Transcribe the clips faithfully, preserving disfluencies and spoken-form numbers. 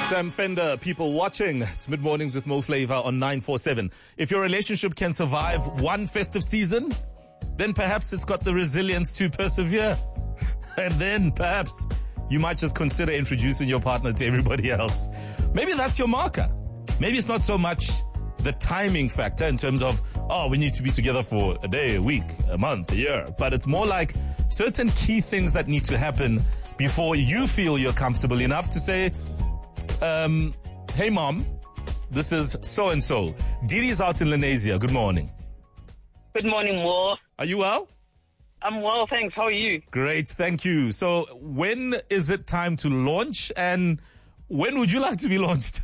Sam Fender, people watching. It's Mid Mornings with Mo Flava on nine four seven. If your relationship can survive one festive season, then perhaps it's got the resilience to persevere. And then perhaps you might just consider introducing your partner to everybody else. Maybe that's your marker. Maybe it's not so much the timing factor in terms of, oh, we need to be together for a day, a week, a month, a year. But it's more like certain key things that need to happen before you feel you're comfortable enough to say, um, hey mom, this is so-and-so. Didi's out in Lenasia. Good morning. Good morning, Mo. Are you well? I'm well, thanks. How are you? Great, thank you. So when is it time to launch, and when would you like to be launched?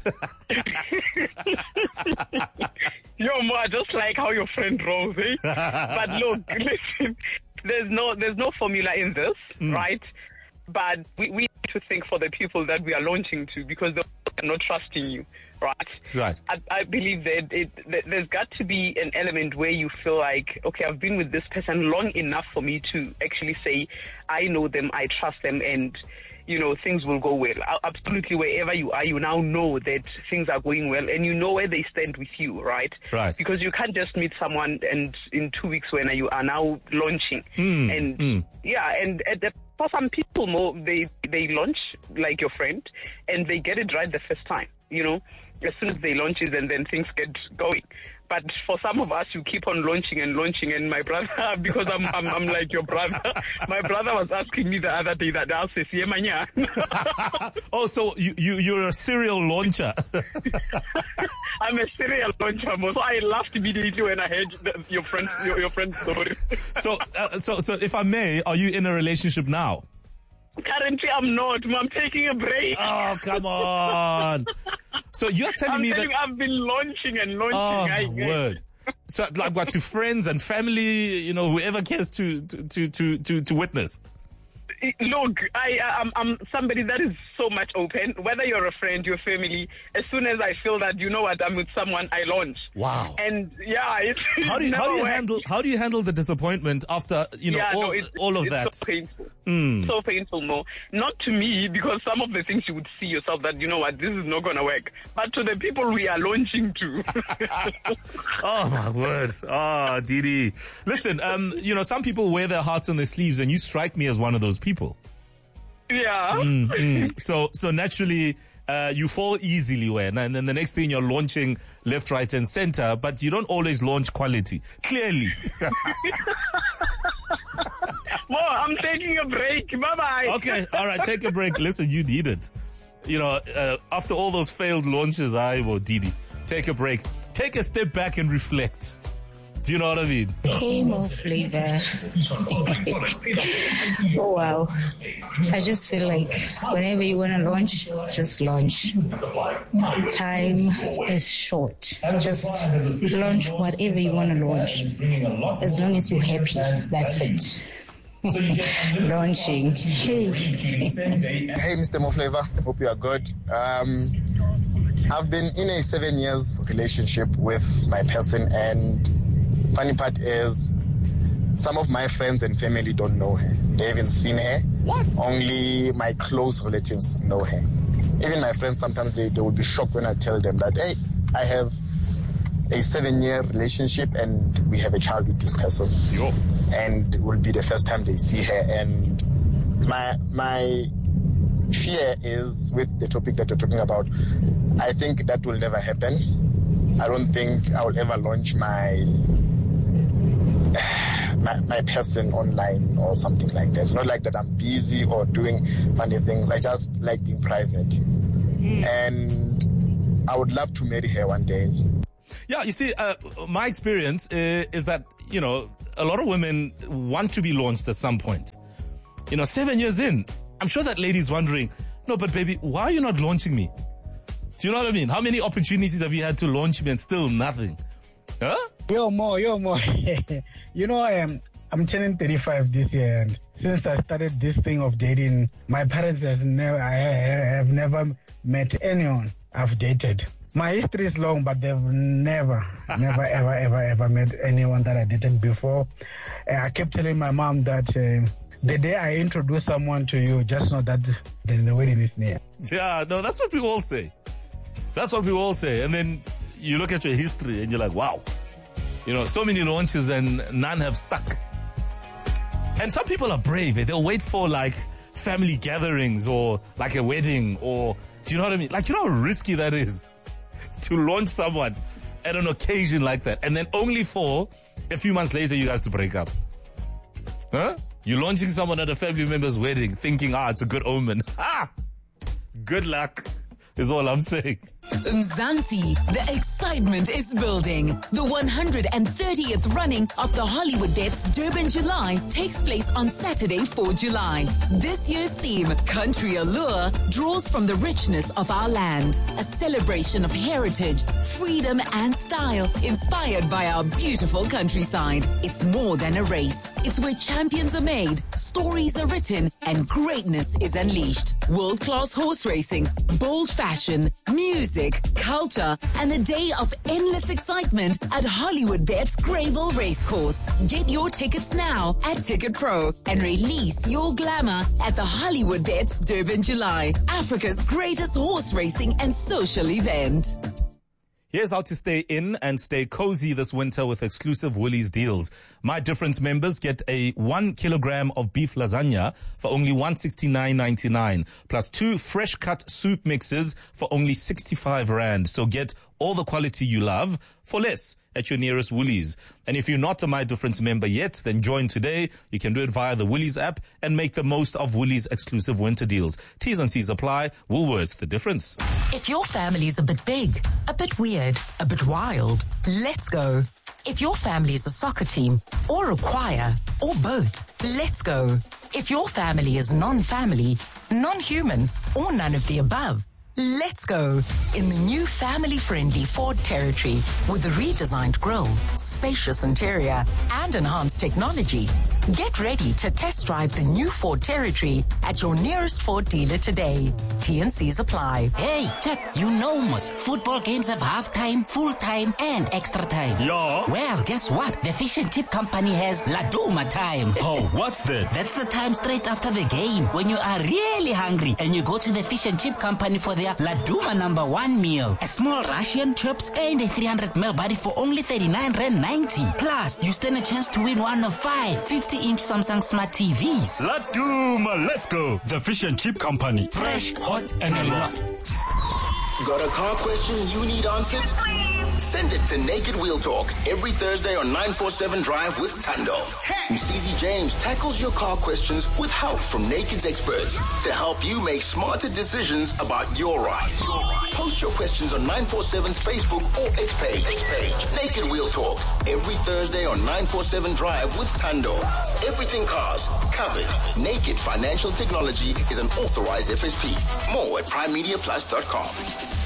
Yo, Mo, I just like how your friend rolls, eh? But look, listen, there's no there's no formula in this, mm. right? But we, we need to think for the people that we are launching to, because they're not trusting you, right? Right. I, I believe that, it, that there's got to be an element where you feel like, okay, I've been with this person long enough for me to actually say, I know them, I trust them, and, you know, things will go well. Absolutely, wherever you are, you now know that things are going well, and you know where they stand with you, right? Right. Because you can't just meet someone and in two weeks when you are now launching. Mm. And, mm. yeah, and at the for some people, more they they launch like your friend, and they get it right the first time. You know, as soon as they launch it, and then things get going. But for some of us, you keep on launching and launching. And my brother, because I'm I'm, I'm like your brother, my brother was asking me the other day that I'll say, oh, so you you you're a serial launcher. I'm a serial launcher, so I laughed immediately when I heard the, your friend your, your friend's story. so uh, so so if I may, are you in a relationship now? Currently, I'm not. I'm taking a break. Oh, come on. So you're telling I'm me telling that I've been launching and launching. Oh, I, my word. So like what, to friends and family, you know, whoever cares to to to to to witness. Look, I, I'm, I'm somebody that is so much open. Whether you're a friend, your family, as soon as I feel that, you know what, I'm with someone, I launch. Wow. And yeah, it's, how do you, it's how do you worked. handle how do you handle the disappointment after, you know, yeah, all, no, it's, all of it's that? So painful. Mm. So painful, no. Not to me, because some of the things you would see yourself that, you know what, this is not going to work. But to the people we are launching to. Oh, my word. Oh, Didi. Listen, um, you know, some people wear their hearts on their sleeves, and you strike me as one of those people. Yeah. Mm, mm. So, so naturally, uh, you fall easily when, and then the next thing you're launching left, right, and center, but you don't always launch quality. Clearly. Well, I'm taking a break. Bye-bye. Okay. All right. Take a break. Listen, you need it. You know, uh, after all those failed launches, I will, Didi, take a break. Take a step back and reflect. Do you know what I mean? Hey, Mo Flava. Oh, wow. I just feel like whenever you want to launch, just launch. Time is short. Just launch whatever you want to launch. As long as you're happy, that's it. Launching. Hey. Hey, Mister Mo Flava. Hope you are good. Um, I've been in a seven years relationship with my person, and funny part is, some of my friends and family don't know her. They haven't seen her. What? Only my close relatives know her. Even my friends, sometimes they, they will be shocked when I tell them that, hey, I have a seven-year relationship and we have a child with this person. Yo. And it will be the first time they see her. And my my fear is, with the topic that you're talking about, I think that will never happen. I don't think I will ever launch my My, my person online or something like that. It's not like that I'm busy or doing funny things. I just like being private. Mm. And I would love to marry her one day. Yeah, you see, uh, my experience uh, is that, you know, a lot of women want to be launched at some point. You know, seven years in, I'm sure that lady's wondering, no, but baby, why are you not launching me? Do you know what I mean? How many opportunities have you had to launch me and still nothing? Huh? Yo, Mo, yo, Mo. You know, I am, I'm turning thirty-five this year, and since I started this thing of dating, my parents have never, I have never met anyone I've dated. My history is long, but they've never, never, ever, ever, ever met anyone that I dated before. Uh, I kept telling my mom that uh, the day I introduce someone to you, just know that the, the wedding is near. Yeah, no, that's what we all say. That's what we all say. And then you look at your history and you're like, wow. You know, so many launches and none have stuck. And some people are brave. Eh? They'll wait for like family gatherings or like a wedding or, do you know what I mean? Like, you know how risky that is to launch someone at an occasion like that. And then only for a few months later, you guys to break up. Huh? You're launching someone at a family member's wedding thinking, ah, it's a good omen. Ah! Good luck is all I'm saying. Mzansi, the excitement is building. The one hundred thirtieth running of the Hollywood Bets Durban July takes place on Saturday, the fourth of July. This year's theme, Country Allure, draws from the richness of our land. A celebration of heritage, freedom and style, inspired by our beautiful countryside. It's more than a race. It's where champions are made, stories are written, and greatness is unleashed. World-class horse racing, bold fashion, music, culture, and a day of endless excitement at Hollywood Bets Greyville Racecourse. Get your tickets now at Ticket Pro and release your glamour at the Hollywood Bets Durban July, Africa's greatest horse racing and social event. Here's how to stay in and stay cozy this winter with exclusive Woolies deals. My Difference members get a one kilogram of beef lasagna for only one hundred sixty-nine ninety-nine, plus two fresh cut soup mixes for only sixty-five rand. So get all the quality you love for less at your nearest Woolies. And if you're not a My Difference member yet, then join today. You can do it via the Woolies app and make the most of Woolies exclusive winter deals. T's and C's apply. Woolworths, the difference. If your family is a bit big, a bit weird, a bit wild, let's go. If your family is a soccer team or a choir or both, let's go. If your family is non-family, non-human, or none of the above, let's go in the new family-friendly Ford Territory with a redesigned grille, spacious interior, and enhanced technology. Get ready to test drive the new Ford Territory at your nearest Ford dealer today. T and C's apply. Hey, Chap, you know most football games have half-time, full-time, and extra time. Yeah. Well, guess what? The Fish and Chip Company has Laduma time. Oh, what's that? That's the time straight after the game when you are really hungry and you go to the Fish and Chip Company for their Laduma number one meal. A small Russian chips and a three hundred milliliter body for only thirty-nine rand ninety. Plus, you stand a chance to win one of five fifty inch Samsung Smart T Vs. Laduma, let's go. The Fish and Chip Company. Fresh, hot, and a lot. Got a car question you need answered? Send it to Naked Wheel Talk every Thursday on nine forty-seven Drive with Tando. Msizi James tackles your car questions with help from Naked's experts to help you make smarter decisions about your ride. Post your questions on nine forty-seven's Facebook or X page. Naked Wheel Talk every Thursday on nine forty-seven Drive with Tando. Everything cars covered. Naked Financial Technology is an authorized F S P. More at prime media plus dot com.